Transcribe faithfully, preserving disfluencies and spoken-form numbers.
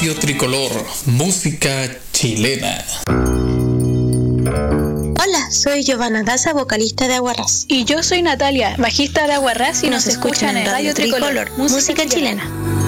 Radio Tricolor, música chilena. Hola, soy Giovanna Daza, vocalista de Aguarrás. Y yo soy Natalia, bajista de Aguarrás y, y nos, nos escuchan en Radio Tricolor, Tricolor música, música chilena. chilena.